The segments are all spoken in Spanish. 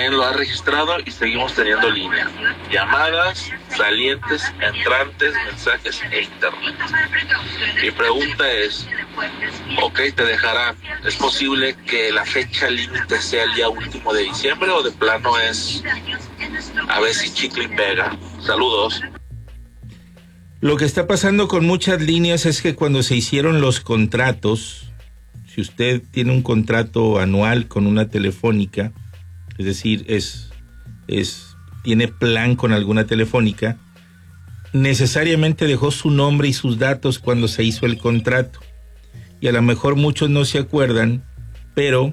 también lo ha registrado y seguimos teniendo línea. Llamadas, salientes, entrantes, mensajes e internet. Mi pregunta es, ok, te dejarán. ¿Es posible que la fecha límite sea el día último de diciembre o de plano es a ver si chicle y pega? Saludos. Lo que está pasando con muchas líneas es que cuando se hicieron los contratos, si usted tiene un contrato anual con una telefónica, es decir, tiene plan con alguna telefónica, necesariamente dejó su nombre y sus datos cuando se hizo el contrato. Y a lo mejor muchos no se acuerdan, pero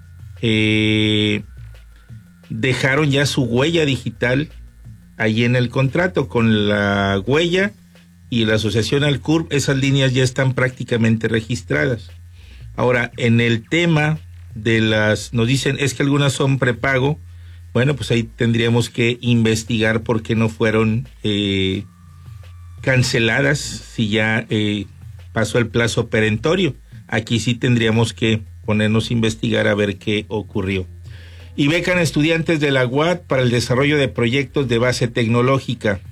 dejaron ya su huella digital ahí en el contrato. Con la huella y la asociación al CURP, esas líneas ya están prácticamente registradas. Ahora, en el tema de nos dicen, es que algunas son prepago. Bueno, pues ahí tendríamos que investigar por qué no fueron canceladas si ya pasó el plazo perentorio. Aquí sí tendríamos que ponernos a investigar a ver qué ocurrió. Y becan a estudiantes de la UAT para el desarrollo de proyectos de base tecnológica.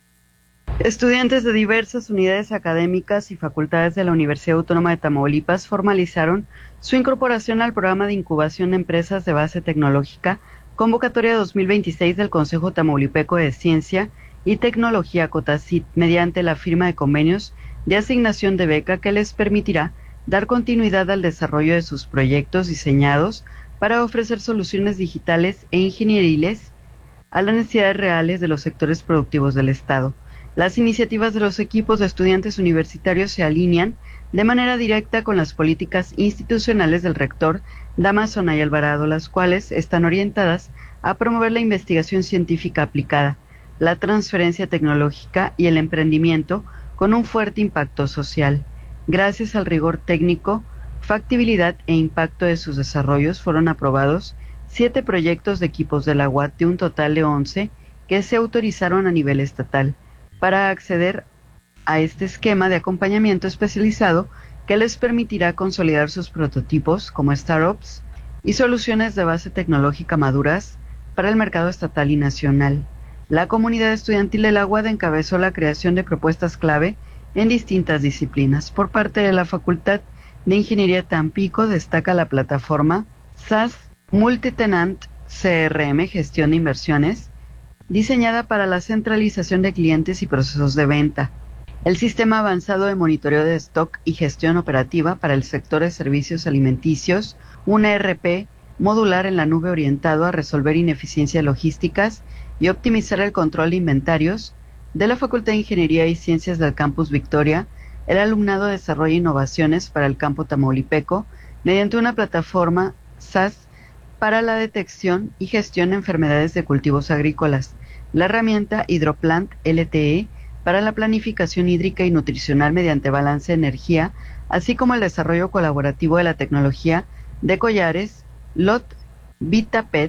Estudiantes de diversas unidades académicas y facultades de la Universidad Autónoma de Tamaulipas formalizaron su incorporación al programa de incubación de empresas de base tecnológica, convocatoria 2026 del Consejo Tamaulipeco de Ciencia y Tecnología COTACIT, mediante la firma de convenios de asignación de beca que les permitirá dar continuidad al desarrollo de sus proyectos diseñados para ofrecer soluciones digitales e ingenieriles a las necesidades reales de los sectores productivos del Estado. Las iniciativas de los equipos de estudiantes universitarios se alinean de manera directa con las políticas institucionales del rector Damaso Anaya Alvarado, las cuales están orientadas a promover la investigación científica aplicada, la transferencia tecnológica y el emprendimiento con un fuerte impacto social. Gracias al rigor técnico, factibilidad e impacto de sus desarrollos, fueron aprobados 7 proyectos de equipos de la UAT de un total de 11 que se autorizaron a nivel estatal para acceder a este esquema de acompañamiento especializado que les permitirá consolidar sus prototipos como startups y soluciones de base tecnológica maduras para el mercado estatal y nacional. La comunidad estudiantil de la UAT encabezó la creación de propuestas clave en distintas disciplinas. Por parte de la Facultad de Ingeniería Tampico destaca la plataforma SaaS Multitenant CRM Gestión de Inversiones, diseñada para la centralización de clientes y procesos de venta. El sistema avanzado de monitoreo de stock y gestión operativa para el sector de servicios alimenticios, un ERP modular en la nube orientado a resolver ineficiencias logísticas y optimizar el control de inventarios. De la Facultad de Ingeniería y Ciencias del Campus Victoria, el alumnado desarrolla innovaciones para el campo tamaulipeco mediante una plataforma SaaS para la detección y gestión de enfermedades de cultivos agrícolas, la herramienta Hidroplant LTE para la planificación hídrica y nutricional mediante balance de energía, así como el desarrollo colaborativo de la tecnología de collares LOT VitaPet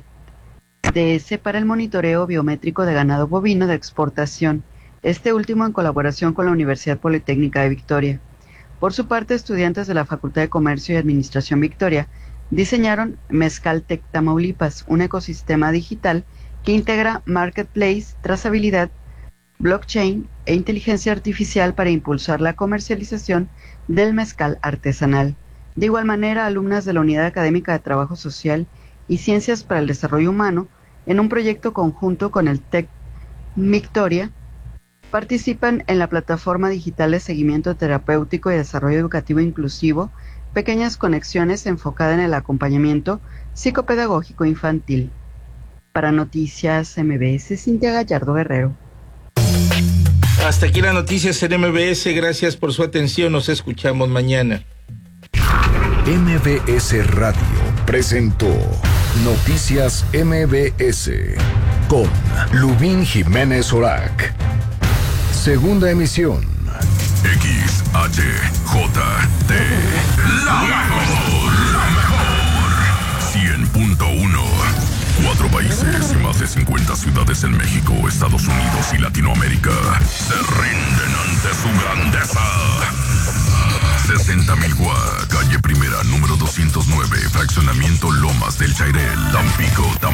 DS para el monitoreo biométrico de ganado bovino de exportación, este último en colaboración con la Universidad Politécnica de Victoria. Por su parte, estudiantes de la Facultad de Comercio y Administración Victoria diseñaron Mezcaltec Tamaulipas, un ecosistema digital que integra marketplace, trazabilidad, blockchain e inteligencia artificial para impulsar la comercialización del mezcal artesanal. De igual manera, alumnas de la Unidad Académica de Trabajo Social y Ciencias para el Desarrollo Humano, en un proyecto conjunto con el TEC Victoria, participan en la plataforma digital de seguimiento terapéutico y desarrollo educativo inclusivo, Pequeñas Conexiones, enfocada en el acompañamiento psicopedagógico infantil. Para Noticias MBS, Cintia Gallardo Guerrero. Hasta aquí las noticias en MBS. Gracias por su atención. Nos escuchamos mañana. MBS Radio presentó Noticias MBS con Lubín Jiménez Orac. Segunda emisión. XHJT. La mejor. 100.1. 4 países y más de 50 ciudades en México, Estados Unidos y Latinoamérica se rinden ante su grandeza. 60,000 Watt, calle Primera, número 209, fraccionamiento Lomas del Chairel, Tampico,